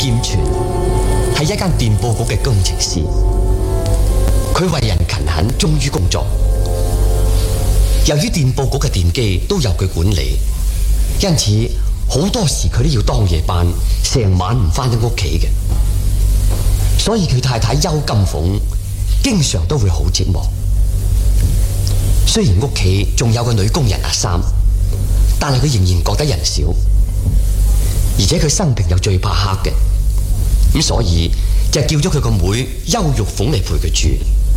劍泉係一間電報局嘅工程師，佢為人勤懇，忠於工作。由於電報局嘅電機都由佢管理，因此好多時佢都要當夜班，成晚唔返到屋企嘅。所以佢太太邱金鳳經常都會好寂寞。雖然屋企仲有個女工人阿三，但係佢仍然覺得人少，而且佢生平又最怕黑嘅，咁所以就叫咗佢個妹邱玉鳳嚟陪佢住。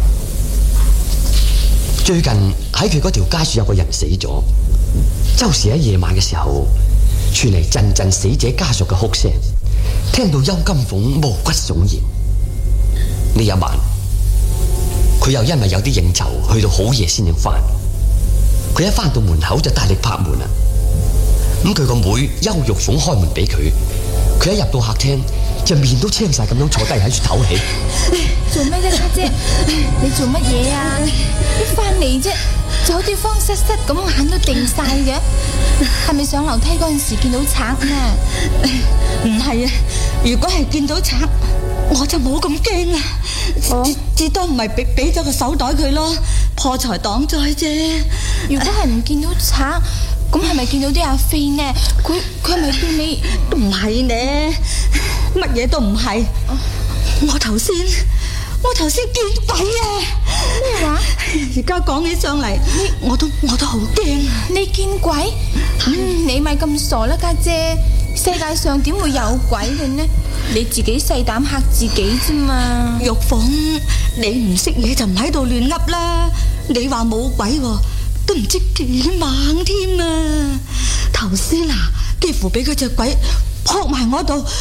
最近喺佢嗰條街樹有個人死咗，周時喺夜晚嘅時候傳嚟陣陣死者家屬嘅哭聲，聽到邱金鳳毛骨悚然。呢一晚佢又因為有啲應酬，去到好夜先至返。佢一返到門口就大力拍門啦。咁佢個妹邱玉鳳開門俾佢，佢一入到客廳就面都青晒咁樣坐低喺度唞氣。 做咩啫，家姐？你做乜嘢啊？你翻嚟啫，就好似慌失失咁，眼都定晒嘅。係咪上樓梯嗰陣時見到賊啊？ 唔係啊，如果係見到賊，我就冇咁驚啊。至多唔係俾咗個手袋佢咯，破財擋災啫。 如果係唔見到賊，咁係咪見到啲阿飛呢？佢係咪對你？ 都唔係呢，乜嘢都唔係。我頭先見鬼啊！ 咩話？ 而家講起上嚟，我都好驚啊！ 你見鬼？你咪咁傻啦，家姐！世界上點會有鬼嘅呢？你自己細膽嚇自己啫嘛！ 玉鳳，你唔識嘢就唔喺度亂噏啦！你話冇鬼喎，都唔知幾猛添啊！頭先啊，幾乎俾佢隻鬼撲埋我度，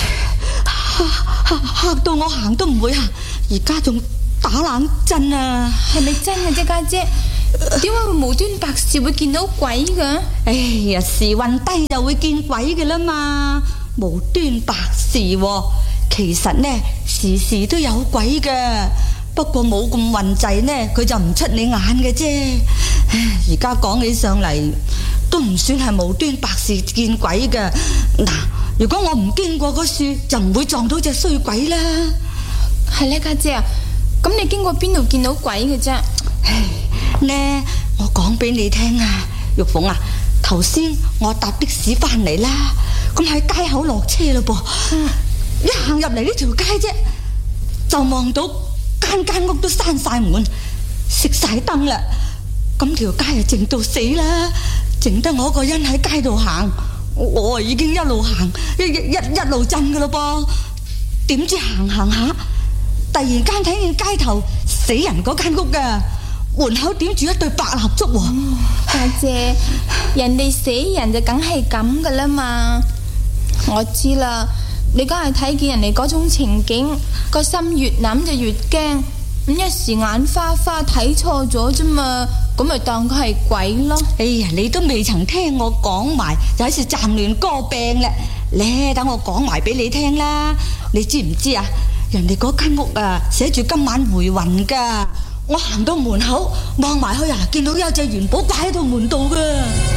嚇到我行都唔會行，而家仲打冷震啊！ 係咪真嘅啫，家姐？點解會無端白事會見到鬼㗎？ 哎呀，時運低就會見鬼嘅啦嘛，無端白事喎。其實呢，時時都有鬼嘅，不過冇咁運滯呢，佢就唔出你眼嘅啫。而家講起上嚟，都唔算係無端白事見鬼嘅。嗱，如果我唔經過嗰樹，就唔會撞到隻衰鬼啦。 係咧，家姐啊，咁你經過邊度見到鬼嘅啫？ 呢，我講俾你聽啊，玉鳳啊，頭先我搭的士翻嚟啦，咁喺街口落車咯噃，一行入嚟呢條街啫，就望到間屋都閂晒門，熄晒燈啦，咁條街就靜到死啦，靜得我個人喺街度行，我已經一路行一路震噶咯噃，點知行下，突然間睇見街頭死人嗰間屋噶。門口點住一對白蠟燭喎， 家姐，人哋死人就梗係咁噶啦嘛。我知啦，你梗係睇見人哋嗰種情景，個心越諗就越驚，咁一時眼花花睇錯咗啫嘛，咁咪當佢係鬼咯。 哎呀，你都未曾聽我講埋，就喺度站亂歌病啦。咧，等我講埋俾你聽啦。你知唔知啊？人哋嗰間屋啊，寫住今晚回魂噶。我行到門口望埋去啊，見到有隻元寶掛喺度門度噶。